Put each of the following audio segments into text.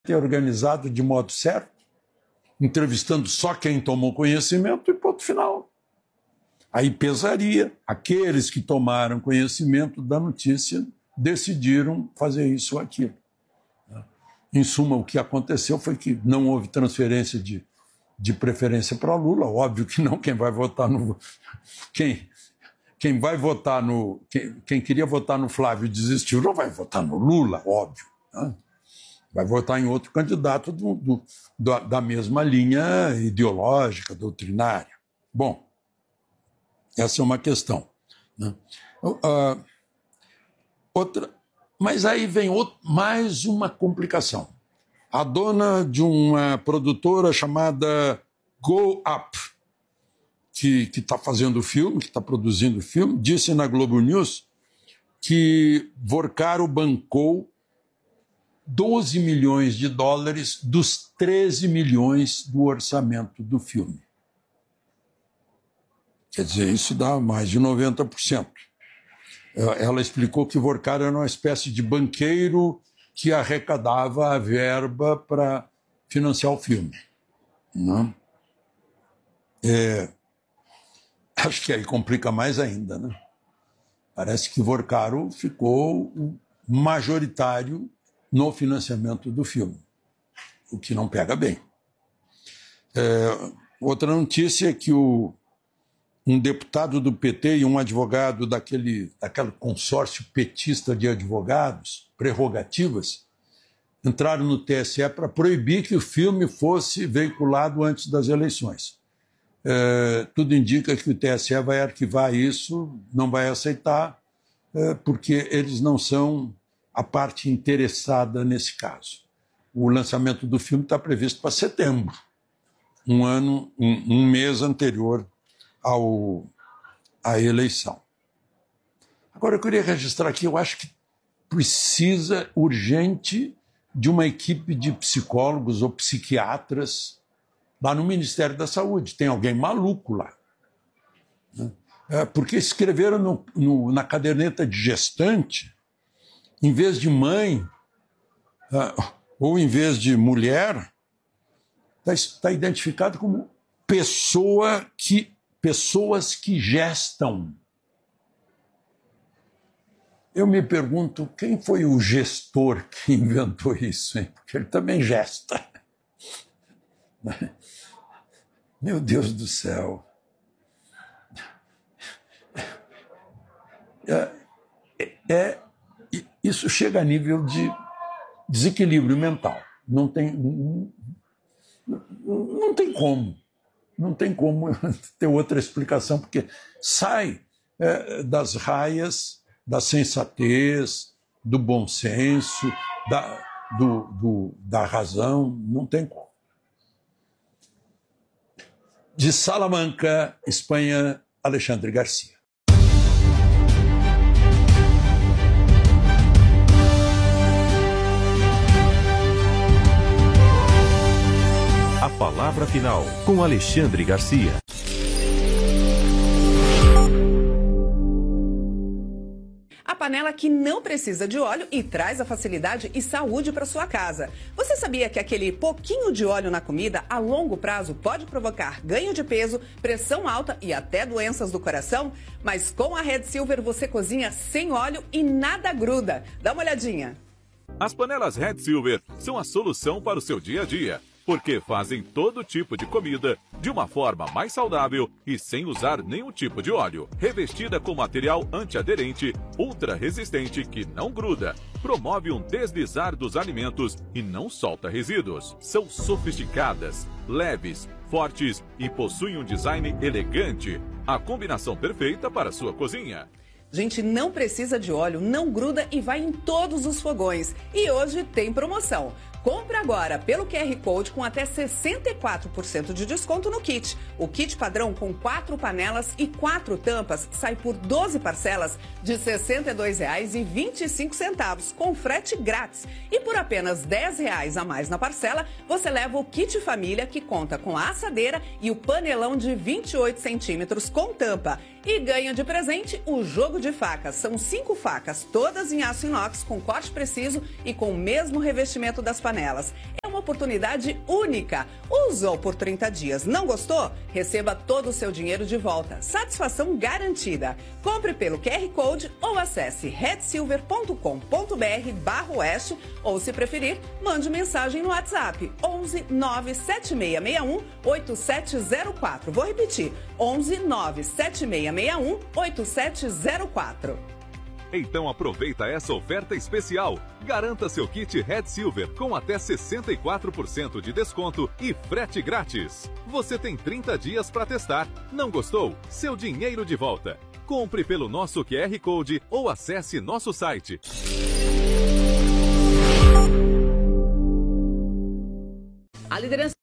ter organizado de modo certo, entrevistando só quem tomou conhecimento e ponto final. Aí pesaria. Aqueles que tomaram conhecimento da notícia decidiram fazer isso ou aquilo. Em suma, o que aconteceu foi que não houve transferência de preferência para Lula. Óbvio que não. Quem vai votar no... Quem vai votar no... Quem queria votar no Flávio desistiu, não vai votar no Lula, óbvio. Né? Vai votar em outro candidato da mesma linha ideológica, doutrinária. Bom, essa é uma questão. Né? Mas aí vem mais uma complicação. A dona de uma produtora chamada Go Up, que está fazendo o filme, que está produzindo o filme, disse na Globo News que Vorcaro bancou 12 milhões de dólares dos 13 milhões do orçamento do filme. Quer dizer, isso dá mais de 90%. Ela explicou que Vorcaro era uma espécie de banqueiro que arrecadava a verba para financiar o filme. Não? Acho que aí complica mais ainda. Né? Parece que Vorcaro ficou majoritário no financiamento do filme, o que não pega bem. Outra notícia é que um deputado do PT e um advogado daquele consórcio petista de advogados, prerrogativas, entraram no TSE para proibir que o filme fosse veiculado antes das eleições. Tudo indica que o TSE vai arquivar isso, não vai aceitar, porque eles não são a parte interessada nesse caso. O lançamento do filme está previsto para setembro, um mês anterior à eleição. Agora, eu queria registrar aqui, eu acho que precisa urgente de uma equipe de psicólogos ou psiquiatras lá no Ministério da Saúde. Tem alguém maluco lá. Porque escreveram na caderneta de gestante, em vez de mãe ou em vez de mulher, está identificado como pessoas que gestam. Eu me pergunto, quem foi o gestor que inventou isso? Hein? Porque ele também gesta. Meu Deus do céu. Isso chega a nível de desequilíbrio mental. Não tem como. Não tem como ter outra explicação, porque sai das raias da sensatez, do bom senso, da razão, não tem como. De Salamanca, Espanha, Alexandre Garcia. A palavra final, com Alexandre Garcia. A panela que não precisa de óleo e traz a facilidade e saúde para sua casa. Você sabia que aquele pouquinho de óleo na comida, a longo prazo, pode provocar ganho de peso, pressão alta e até doenças do coração? Mas com a Red Silver você cozinha sem óleo e nada gruda. Dá uma olhadinha. As panelas Red Silver são a solução para o seu dia a dia, porque fazem todo tipo de comida de uma forma mais saudável e sem usar nenhum tipo de óleo. Revestida com material antiaderente, ultra resistente que não gruda, promove um deslizar dos alimentos e não solta resíduos. São sofisticadas, leves, fortes e possuem um design elegante. A combinação perfeita para a sua cozinha. Gente, não precisa de óleo, não gruda e vai em todos os fogões. E hoje tem promoção. Compre agora pelo QR Code com até 64% de desconto no kit. O kit padrão com 4 panelas e 4 tampas sai por 12 parcelas de R$ 62,25 com frete grátis. E por apenas R$ 10 a mais na parcela, você leva o kit família que conta com a assadeira e o panelão de 28 centímetros com tampa. E ganha de presente o jogo de facas. São 5 facas, todas em aço inox com corte preciso e com o mesmo revestimento das panelas panelas. É uma oportunidade única. Usou por 30 dias. Não gostou? Receba todo o seu dinheiro de volta. Satisfação garantida. Compre pelo QR Code ou acesse redsilver.com.br/oeste ou, se preferir, mande mensagem no WhatsApp 11 97661 8704. Vou repetir, 11 97661 8704. Então aproveita essa oferta especial. Garanta seu kit Red Silver com até 64% de desconto e frete grátis. Você tem 30 dias para testar. Não gostou? Seu dinheiro de volta. Compre pelo nosso QR Code ou acesse nosso site. A liderança.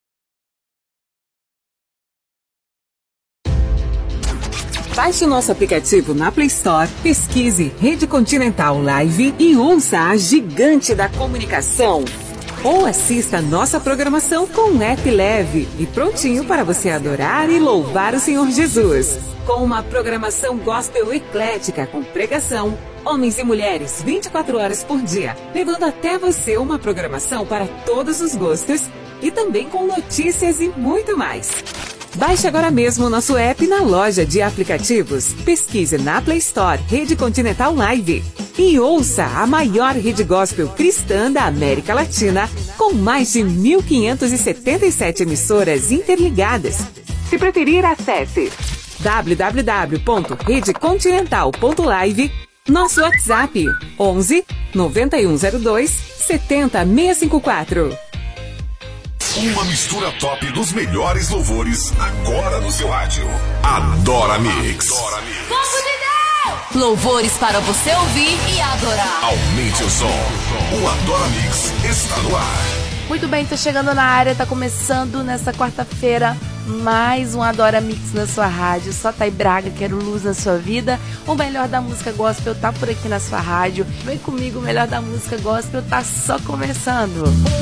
Baixe o nosso aplicativo na Play Store, pesquise Rede Continental Live e ouça a gigante da comunicação. Ou assista nossa programação com um app leve e prontinho para você adorar e louvar o Senhor Jesus. Com uma programação gospel eclética com pregação, homens e mulheres 24 horas por dia, levando até você uma programação para todos os gostos e também com notícias e muito mais. Baixe agora mesmo o nosso app na loja de aplicativos. Pesquise na Play Store Rede Continental Live e ouça a maior rede gospel cristã da América Latina, com mais de 1.577 emissoras interligadas. Se preferir, acesse www.redecontinental.live, nosso WhatsApp 11 9102 70654. Uma mistura top dos melhores louvores agora no seu rádio. Adora Mix. Louvores para você ouvir e adorar. Aumente o som. O Adora Mix está no ar. Muito bem, tô chegando na área, tá começando nessa quarta-feira mais um Adora Mix na sua rádio. Só Thay Braga, quero luz na sua vida. O melhor da música gospel tá por aqui na sua rádio. Vem comigo, o melhor da música gospel tá só começando.